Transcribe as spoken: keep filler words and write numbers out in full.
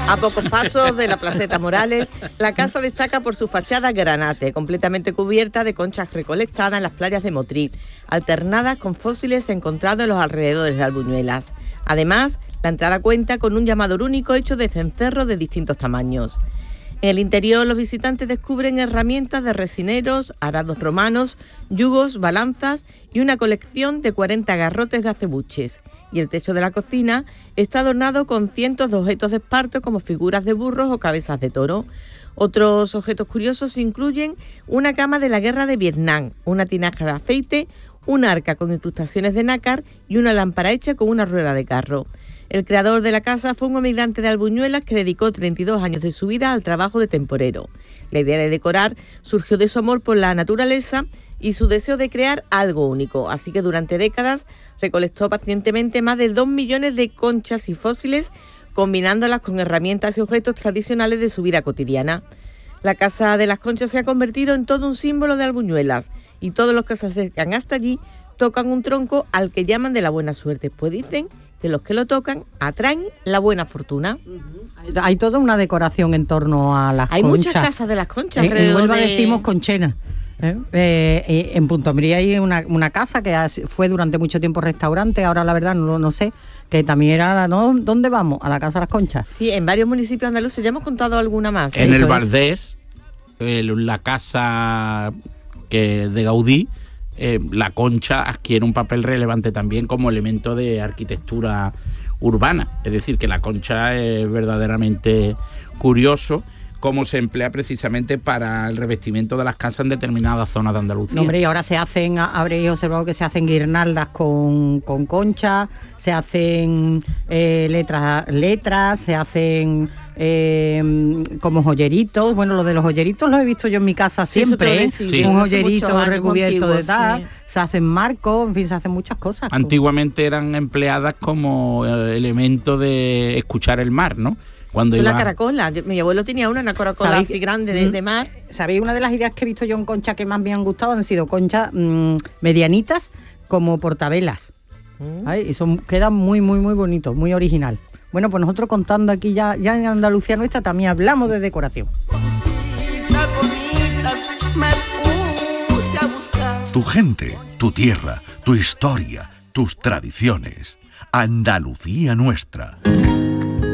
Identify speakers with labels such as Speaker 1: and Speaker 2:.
Speaker 1: A pocos pasos de la Placeta Morales, la casa destaca por su fachada granate, completamente cubierta de conchas recolectadas en las playas de Motril, alternadas con fósiles encontrados en los alrededores de Albuñuelas. Además, la entrada cuenta con un llamador único hecho de cencerros de distintos tamaños. En el interior, los visitantes descubren herramientas de resineros, arados romanos, yugos, balanzas y una colección de cuarenta garrotes de acebuches. Y el techo de la cocina está adornado con cientos de objetos de esparto como figuras de burros o cabezas de toro. Otros objetos curiosos incluyen una cama de la guerra de Vietnam, una tinaja de aceite, un arca con incrustaciones de nácar y una lámpara hecha con una rueda de carro. El creador de la casa fue un emigrante de Albuñuelas que dedicó treinta y dos años de su vida al trabajo de temporero. La idea de decorar surgió de su amor por la naturaleza y su deseo de crear algo único, así que durante décadas recolectó pacientemente más de dos millones de conchas y fósiles, combinándolas con herramientas y objetos tradicionales de su vida cotidiana. La Casa de las Conchas se ha convertido en todo un símbolo de Albuñuelas y todos los que se acercan hasta allí tocan un tronco al que llaman de la buena suerte, pues dicen que los que lo tocan atraen la buena fortuna.
Speaker 2: Uh-huh. Hay toda una decoración en torno a las
Speaker 1: Hay
Speaker 2: conchas.
Speaker 1: Hay muchas casas de las conchas.
Speaker 2: En, en Huelva
Speaker 1: de...
Speaker 2: decimos conchena. ¿Eh? Eh, en Punto Ambría hay una, una casa que fue durante mucho tiempo restaurante, ahora la verdad no, no sé, que también era, ¿no? ¿Dónde vamos? A la Casa de las Conchas.
Speaker 1: Sí, en varios municipios andaluces, ya hemos contado alguna más.
Speaker 3: En
Speaker 1: Eso
Speaker 3: el Valdés, el, la casa que de Gaudí, eh, la concha adquiere un papel relevante también como elemento de arquitectura urbana, es decir, que la concha es verdaderamente curioso cómo se emplea precisamente para el revestimiento de las casas en determinadas zonas de Andalucía.
Speaker 2: No, hombre, y ahora se hacen, habréis observado que se hacen guirnaldas con, con concha, se hacen eh, letras, letras, se hacen eh, como joyeritos. Bueno, lo de los joyeritos lo he visto yo en mi casa siempre, ¿eh?
Speaker 1: Sí, sí.
Speaker 2: Un joyerito recubierto
Speaker 1: antiguos,
Speaker 2: de tal,
Speaker 1: sí.
Speaker 2: Se hacen marcos, en fin, se hacen muchas cosas.
Speaker 3: Antiguamente eran empleadas como eh, elemento de escuchar el mar, ¿no? Cuando
Speaker 1: Son
Speaker 3: iba...
Speaker 1: la caracola. Yo, mi abuelo tenía una, una caracola así grande de, de mar.
Speaker 2: ¿Sabéis? Una de las ideas que he visto yo en concha que más me han gustado han sido conchas mmm, medianitas como portavelas. Mm. Y son, quedan muy, muy, muy bonitos, muy original. Bueno, pues nosotros contando aquí ya, ya en Andalucía nuestra también hablamos de decoración.
Speaker 4: Tu gente, tu tierra, tu historia, tus tradiciones. Andalucía nuestra.